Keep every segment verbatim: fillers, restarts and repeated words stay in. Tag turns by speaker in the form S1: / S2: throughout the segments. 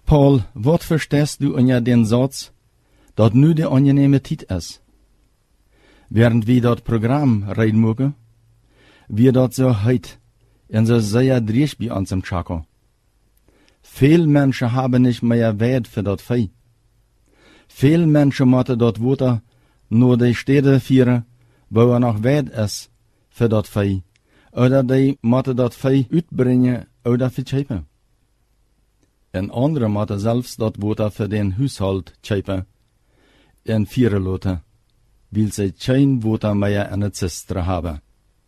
S1: Paul, wat verstehst du unter den Satz, dat nu de angenehme Tijd is? Während wir dat Programm rein mögen, wir dat so heit, en so sehr drisch bei uns im Chako. Viel Menschen haben nicht mehr Wert für dat Fei. Viel Menschen moeten dat Water nur die Städte führen, wo er noch Wert ist für dat Fei. Oder die moeten dat Fei uitbrengen oder verkaufen. En andere moeten zelfs dat Water für den Haushalt kaufen en führen lassen, weil sie kein Water mehr in der Zistre haben.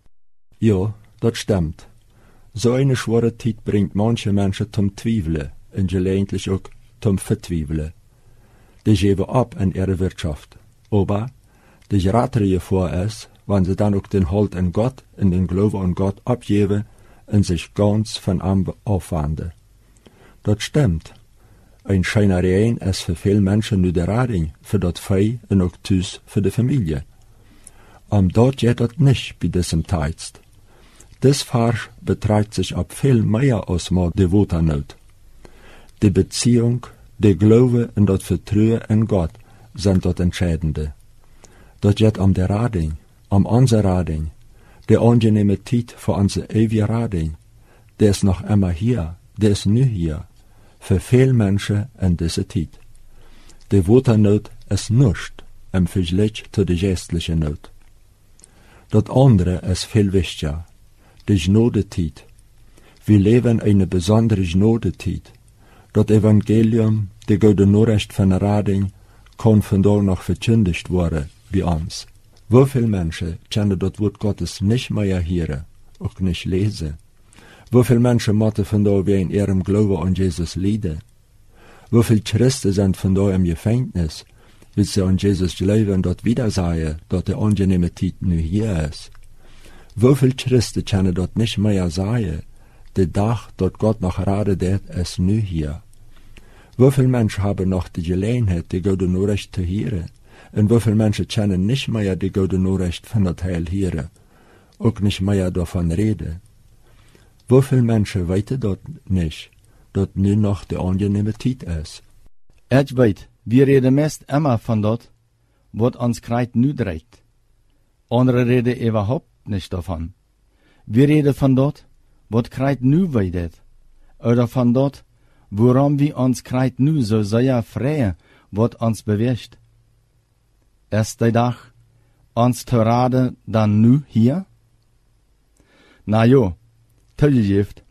S2: Ja, dat stimmt. So eine schwere Zeit bringt manche Menschen zum Zweifeln und gelegentlich auch zum Vertweifeln. Die geben ab in ihre Wirtschaft. Aber die Geratere vor ist, wenn sie dann auch den Halt an Gott, in den Glauben an Gott abgeben und sich ganz von ihm aufwenden. Das stimmt. Ein Scheinereien ist für viele Menschen nur der Rading, für das Fei und auch Tüß für die Familie. Aber dort geht das nicht bei diesem Text. Das Vers beträgt sich ab viel mehr als mal die Woternot. Die Beziehung, der Glaube und das Vertrauen in Gott sind dort Entscheidende. Das geht um der Rading, um unser Rading, der angenehme Zeit für unser ewige Rading. Der ist noch immer hier, der ist nu hier, für viele Menschen in dieser Zeit. Die Woternot ist nichts im Vergleich zu der geistlichen Not. Das andere ist viel wichtiger. Die Gnadezeit. Wir leben eine besondere Gnadezeit. Das Evangelium, die gute Nachricht von der Rading, kann von dort noch verkündigt werden, wie uns. Wie viele Menschen können das Wort Gottes nicht mehr hören, auch nicht lesen? Wie viele Menschen müssen von dort wie in ihrem Glauben an Jesus leiden? Wie viele Christen sind von dort im Gefängnis, weil sie an Jesus glauben und dort wieder sagen, dass die angenehme Zeit nu hier ist? Wie viele Christen können dort nicht mehr sagen, der Tag, dort Gott noch gerade det, ist nu hier? Wie viele Menschen haben noch die Gelegenheit, die gute Nachricht zu hören? Und wie viele Menschen können nicht mehr die gute Nachricht von der Teil hören? Auch nicht mehr davon reden? Wie viele Menschen weiten dort nicht, dort nur noch die angenehme Zeit ist?
S1: Ich weiß, wir reden meist immer von dort, was uns gerade nu dreht. Andere reden überhaupt nicht davon. Wir reden von dort, was gerade nu weidet. Oder von dort, woran wir uns gerade nu so sehr freuen, was uns bewegt. Ist der Tag uns gerade dann nu hier? Na jo, Tölgift.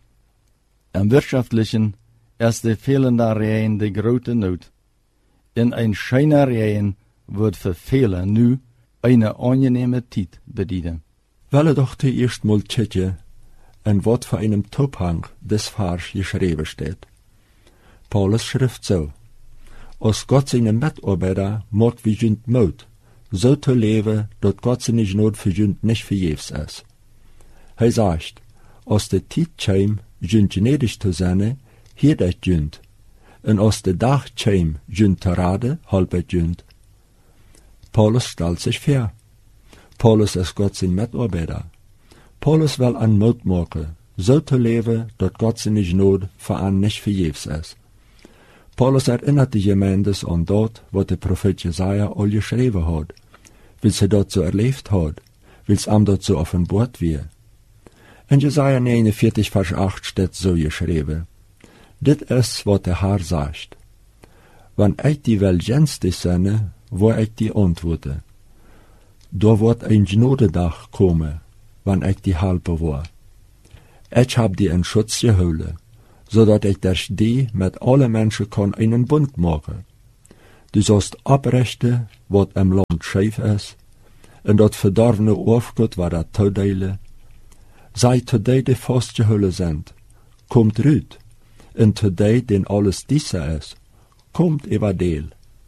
S1: Im Wirtschaftlichen ist die fehlende Reihen die große Not. In ein schöner Reihen wird für viele nu eine angenehme Zeit bedienen.
S2: Welle doch zuerst mal checken, en wat für einem Tophang des Vers geschrieben steht. Paulus schrift so: Als Gott seine Mitarbeiter macht wie jünd Mut, so zu leben, dass Gott seine Not für jünd nicht vergebens ist. Er sagt, als der Zeit käm, jünd gnädig zu sein, hier das jünd, und als der Tag käm, jünd zu rade, halbet jünd. Paulus stellt sich vor. Paulus ist Gott sein Mitarbeiter. Paulus will an Mut machen, so zu leben, dass Gott seine Gnade für einen nicht vergebens ist. Paulus erinnert die Gemeindes an dort, was der Prophet Jesaja all geschrieben hat, weil sie dort so erlebt hat, weil es ihm dort so offenbart wird. In Jesaja neunundvierzig, Vers acht steht so geschrieben: Dit ist, was der Herr sagt. Wenn ich die Welt jenstig sende, wo ich die antworte. Da wird ein Gnadedach kommen, wenn ich die Halbe war. Ich hab die in Schutz geholt, so dat ich durch die mit allen Menschen kann einen Bund machen. Du sollst abrichten, was im Land schief ist, und dat verdorvene Aufgut war dat toedelen. Sei zu die, die festgeholt sind, kommt rüt, und zu die, den alles diese ist, kommt evadeel.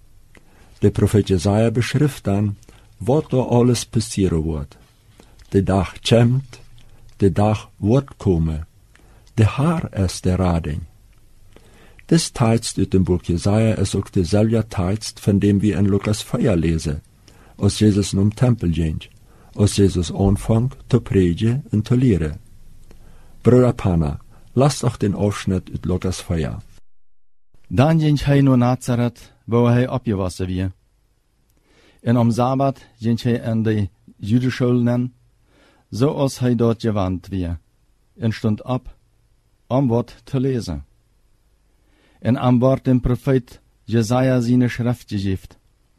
S2: Der Prophet Jesaja beschrift dann, was da alles passieren wird. Der Tag kommt, der Tag wird kommen. Der Herr ist der Rading. Das Text aus dem Buch Jesaja ist auch derselbe Text, von dem wir in Lukas vier lesen, als Jesus zum Tempel ging, als Jesus anfängt zu predigen und zu lehren. Bruder Panna, lasst auch den Aufschnitt aus Lukas vier.
S1: Dan ging hij naar Nazareth, waar hij opgewassen wie. En om Sabbat ging hij in de Judenscholen, zoals hij dort gewand wie, en stond op, om wat te lezen. En am wordt dem Prophet Jesaja seine Schrift gegeven.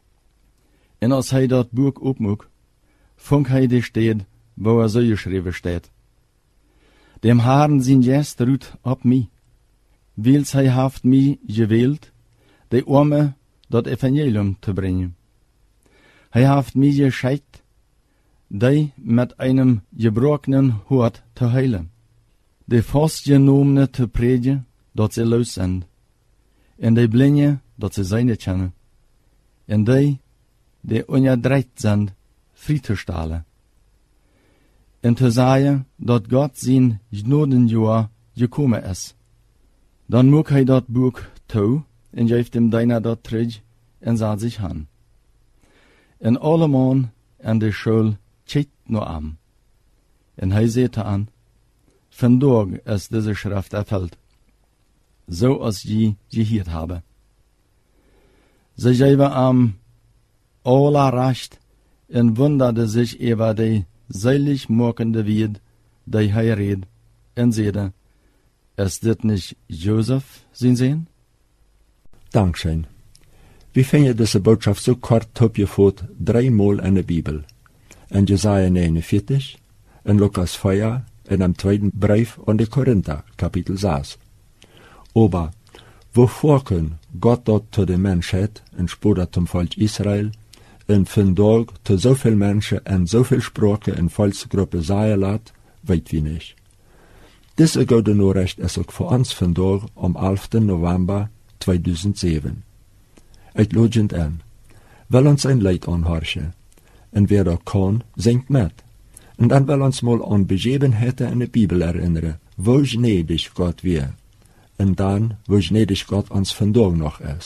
S1: En als hij dat boek opmoek, vond hij de steed, waar er zo geschreven staat. Dem Herrn zijn Geest ruht op mij, wils hij haft mij gewählt, de Arme dat Evangelium te brengen. Hij haft mij geschickt, die met einem gebrochenen Hort te heilen, de vastgenomene te predigen, dat ze los zijn, en de blinde, dat ze zijne kennen, en die, die onderdrukt zijn, vrij te stellen. En te zeggen, dat God zijn Gnadenjahr gekomen is. Dan moet hij dat boek toe, en geeft hem daarna dat terug, en zet zich aan. En alle man aan de school kijkt naar aan. En hij zegt aan, vandaag is deze schrift erfüllt, zoals je gehoord hebben. Ze geven am aller recht en wunderde sich über die selig machende Wied, die hij reed, en zeide, ist dit nicht Joseph, sein Sohn?
S2: Dankeschön. Wie finde je diese Botschaft so kort opgevoerd dreimal in der Bibel? In Jesaja neunundvierzig, in Lukas vier, in dem zweiten Brief an die Korinther, Kapitel sechs. Aber, wovor kun Gott dort zu der Menschheit, en spoeder zum Volk Israel, en vandaag zu so viel Menschen en so viel Sprache en Volksgruppe sagen laat, weet wie nicht. Diese gute Nachricht ist auch für uns vandaag am elften November tweeduizendzeven. Ik logend an, will uns ein Lied anhorchen, en wer da kann, singt mit. Und dann will uns mal an Begebenheiten in der Bibel erinnern, wo gnädig Gott wir, und dann, wo gnädig Gott uns vandaag noch ist.